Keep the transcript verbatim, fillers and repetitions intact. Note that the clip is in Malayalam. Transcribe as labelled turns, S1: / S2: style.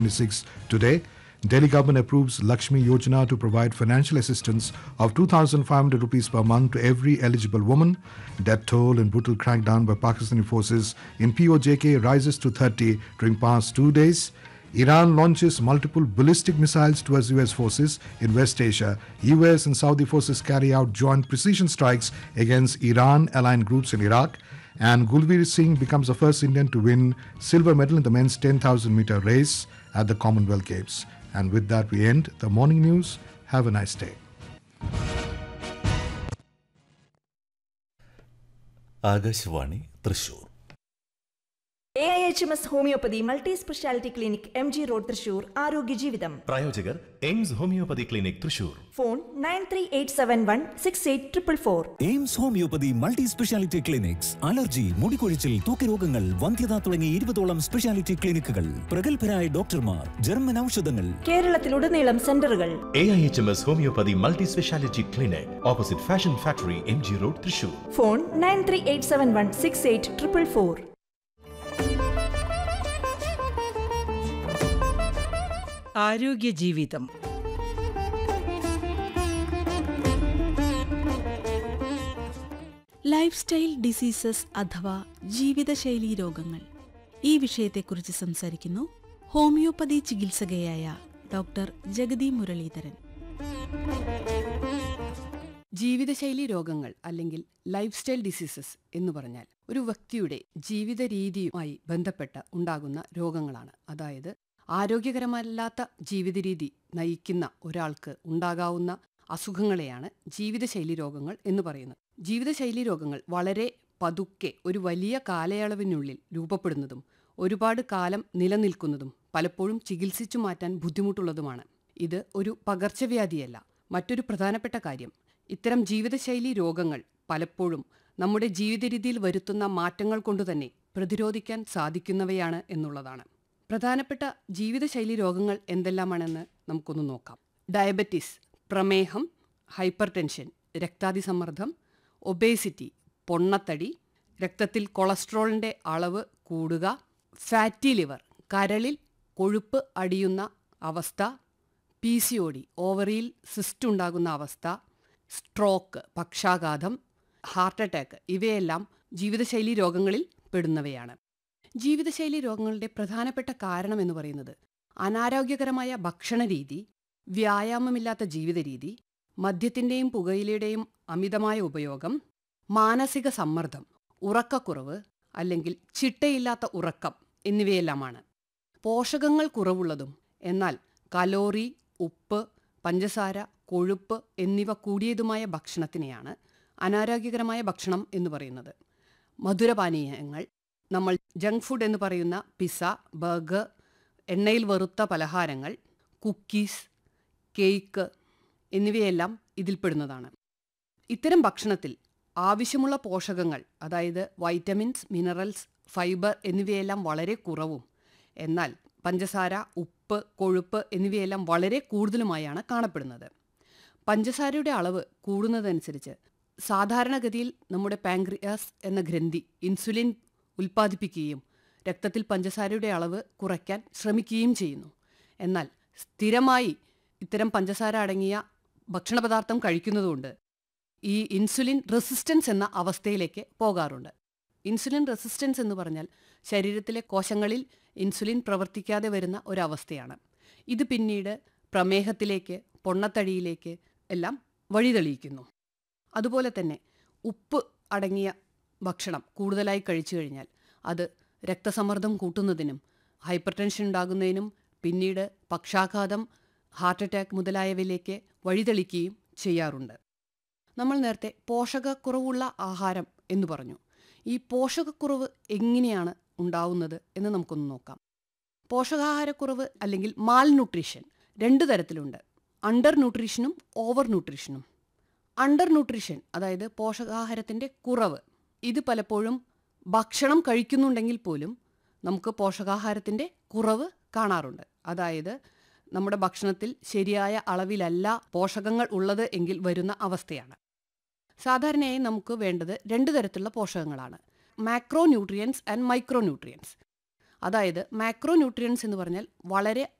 S1: twenty-six today. Delhi government approves Lakshmi Yojana to provide financial assistance of two thousand five hundred rupees per month to every eligible woman. Death toll and brutal crackdown by Pakistani forces in P O J K rises to thirty during past two days. Iran launches multiple ballistic missiles towards U S forces in West Asia. U S and Saudi forces carry out joint precision strikes against Iran-aligned groups in Iraq. And Gulveer Singh becomes the first Indian to win silver medal in the men's ten thousand meter race at the Commonwealth Games. And with that, we end the morning news. Have a nice day.
S2: Akashvani Thrissur.
S3: A I H M S homeopathy multi speciality clinic M G road Thrissur. ആരോഗ്യ ജീവിതം
S4: പ്രായോജകർ AIIMS homeopathy clinic Thrissur.
S3: Phone nine three eight seven one six eight triple four.
S5: AIIMS homeopathy multi speciality clinics. Allergy, മുടികൊഴിച്ചിൽ, ത്വക്ക് വന്ധ്യത തുടങ്ങി ഇരുപതോളം സ്പെഷ്യാലിറ്റി ക്ലിനിക്കുകൾ, പ്രഗത്ഭരായ ഡോക്ടർമാർ, ജർമ്മൻ ഔഷധങ്ങൾ.
S3: കേരളത്തിലുടനീളം സെന്ററുകൾ.
S4: A I H M S homeopathy multi speciality clinic opposite fashion factory M G road Thrissur.
S3: Phone nine three eight seven one six eight triple four.
S6: ആരോഗ്യ ജീവിതം.
S7: ലൈഫ് സ്റ്റൈൽ ഡിസീസസ് അഥവാ ജീവിതശൈലീ രോഗങ്ങൾ. ഈ വിഷയത്തെക്കുറിച്ച് സംസാരിക്കുന്നു ഹോമിയോപ്പതി ചികിത്സകയായ ഡോക്ടർ ജഗതി മുരളീധരൻ.
S8: ജീവിതശൈലി രോഗങ്ങൾ അല്ലെങ്കിൽ ലൈഫ് സ്റ്റൈൽ ഡിസീസസ് എന്ന് പറഞ്ഞാൽ ഒരു വ്യക്തിയുടെ ജീവിത രീതിയുമായി ബന്ധപ്പെട്ട് ഉണ്ടാകുന്ന രോഗങ്ങളാണ്. അതായത് ആരോഗ്യകരമല്ലാത്ത ജീവിത രീതി നയിക്കുന്ന ഒരാൾക്ക് ഉണ്ടാകാവുന്ന അസുഖങ്ങളെയാണ് ജീവിതശൈലി രോഗങ്ങൾ എന്ന് പറയുന്നത്. ജീവിതശൈലി രോഗങ്ങൾ വളരെ പതുക്കെ ഒരു വലിയ കാലയളവിനുള്ളിൽ രൂപപ്പെടുന്നതും ഒരുപാട് കാലം നിലനിൽക്കുന്നതും പലപ്പോഴും ചികിത്സിച്ചു മാറ്റാൻ ബുദ്ധിമുട്ടുള്ളതുമാണ്. ഇത് ഒരു പകർച്ചവ്യാധിയല്ല. മറ്റൊരു പ്രധാനപ്പെട്ട കാര്യം, ഇത്തരം ജീവിതശൈലി രോഗങ്ങൾ പലപ്പോഴും നമ്മുടെ ജീവിത രീതിയിൽ വരുത്തുന്ന മാറ്റങ്ങൾ കൊണ്ടുതന്നെ പ്രതിരോധിക്കാൻ സാധിക്കുന്നവയാണ് എന്നുള്ളതാണ്. പ്രധാനപ്പെട്ട ജീവിതശൈലി രോഗങ്ങൾ എന്തെല്ലാമാണെന്ന് നമുക്കൊന്ന് നോക്കാം. ഡയബറ്റിസ്, പ്രമേഹം, ഹൈപ്പർ ടെൻഷൻ, രക്താതിസമ്മർദ്ദം, ഒബേസിറ്റി, പൊണ്ണത്തടി, രക്തത്തിൽ കൊളസ്ട്രോളിൻ്റെ അളവ് കൂടുക, ഫാറ്റി ലിവർ, കരളിൽ കൊഴുപ്പ് അടിയുന്ന അവസ്ഥ, P C O D, ഓവറിയിൽ cyst ഉണ്ടാകുന്ന അവസ്ഥ, സ്ട്രോക്ക്, പക്ഷാഘാതം, ഹാർട്ട് അറ്റാക്ക് ഇവയെല്ലാം ജീവിതശൈലി രോഗങ്ങളിൽ പെടുന്നവയാണ്. ജീവിതശൈലി രോഗങ്ങളുടെ പ്രധാനപ്പെട്ട കാരണം എന്ന് പറയുന്നത് അനാരോഗ്യകരമായ ഭക്ഷണരീതി, വ്യായാമമില്ലാത്ത ജീവിത രീതി, മദ്യത്തിൻ്റെയും പുകയിലയുടെയും അമിതമായ ഉപയോഗം, മാനസിക സമ്മർദ്ദം, ഉറക്കക്കുറവ് അല്ലെങ്കിൽ ചിട്ടയില്ലാത്ത ഉറക്കം എന്നിവയെല്ലാമാണ്. പോഷകങ്ങൾ കുറവുള്ളതും എന്നാൽ കലോറി, ഉപ്പ്, പഞ്ചസാര, കൊഴുപ്പ് എന്നിവ കൂടിയതുമായ ഭക്ഷണത്തിനെയാണ് അനാരോഗ്യകരമായ ഭക്ഷണം എന്ന് പറയുന്നത്. മധുരപാനീയങ്ങൾ, നമ്മൾ ജങ്ക് ഫുഡ് എന്ന് പറയുന്ന പിസ്സ, ബർഗർ, എണ്ണയിൽ വറുത്ത പലഹാരങ്ങൾ, കുക്കീസ്, കേക്ക് എന്നിവയെല്ലാം ഇതിൽപ്പെടുന്നതാണ്. ഇത്തരം ഭക്ഷണത്തിൽ ആവശ്യമുള്ള പോഷകങ്ങൾ, അതായത് വൈറ്റമിൻസ്, മിനറൽസ്, ഫൈബർ എന്നിവയെല്ലാം വളരെ കുറവും എന്നാൽ പഞ്ചസാര, ഉപ്പ്, കൊഴുപ്പ് എന്നിവയെല്ലാം വളരെ കൂടുതലുമായാണ് കാണപ്പെടുന്നത്. പഞ്ചസാരയുടെ അളവ് കൂടുന്നതനുസരിച്ച് സാധാരണഗതിയിൽ നമ്മുടെ പാൻക്രിയാസ് എന്ന ഗ്രന്ഥി ഇൻസുലിൻ ഉൽപ്പാദിപ്പിക്കുകയും രക്തത്തിൽ പഞ്ചസാരയുടെ അളവ് കുറയ്ക്കാൻ ശ്രമിക്കുകയും ചെയ്യുന്നു. എന്നാൽ സ്ഥിരമായി ഇത്തരം പഞ്ചസാര അടങ്ങിയ ഭക്ഷണപദാർത്ഥം കഴിക്കുന്നതുകൊണ്ട് ഈ ഇൻസുലിൻ റെസിസ്റ്റൻസ് എന്ന അവസ്ഥയിലേക്ക് പോകാറുണ്ട്. ഇൻസുലിൻ റെസിസ്റ്റൻസ് എന്ന് പറഞ്ഞാൽ ശരീരത്തിലെ കോശങ്ങളിൽ ഇൻസുലിൻ പ്രവർത്തിക്കാതെ വരുന്ന ഒരവസ്ഥയാണ്. ഇത് പിന്നീട് പ്രമേഹത്തിലേക്ക്, പൊണ്ണത്തടിയിലേക്ക് എല്ലാം വഴിതെളിയിക്കുന്നു. അതുപോലെ തന്നെ ഉപ്പ് അടങ്ങിയ ഭക്ഷണം കൂടുതലായി കഴിച്ചു കഴിഞ്ഞാൽ അത് രക്തസമ്മർദ്ദം കൂട്ടുന്നതിനും ഹൈപ്പർ ടെൻഷൻ ഉണ്ടാകുന്നതിനും പിന്നീട് പക്ഷാഘാതം, ഹാർട്ട് അറ്റാക്ക് മുതലായവയിലേക്ക് വഴിതെളിക്കുകയും ചെയ്യാറുണ്ട്. നമ്മൾ നേരത്തെ പോഷകക്കുറവുള്ള ആഹാരം എന്ന് പറഞ്ഞു. ഈ പോഷകക്കുറവ് എങ്ങനെയാണ് ഉണ്ടാവുന്നത് എന്ന് നമുക്കൊന്ന് നോക്കാം. പോഷകാഹാരക്കുറവ് അല്ലെങ്കിൽ മാൽ ന്യൂട്രീഷൻ രണ്ട് തരത്തിലുണ്ട്. Under ന്യൂട്രീഷനും over ന്യൂട്രീഷനും. അണ്ടർ ന്യൂട്രീഷൻ അതായത് പോഷകാഹാരത്തിൻ്റെ കുറവ്, ഇത് പലപ്പോഴും ഭക്ഷണം കഴിക്കുന്നുണ്ടെങ്കിൽ പോലും നമുക്ക് പോഷകാഹാരത്തിൻ്റെ കുറവ് കാണാറുണ്ട്. അതായത് നമ്മുടെ ഭക്ഷണത്തിൽ ശരിയായ അളവിലല്ല പോഷകങ്ങൾ ഉള്ളത് എങ്കിൽ വരുന്ന അവസ്ഥയാണ്. സാധാരണയായി നമുക്ക് വേണ്ടത് രണ്ട് തരത്തിലുള്ള പോഷകങ്ങളാണ്. Macro nutrients and micro nutrients. അതായത് മാക്രോ ന്യൂട്രിയൻസ് എന്ന് പറഞ്ഞാൽ വളരെ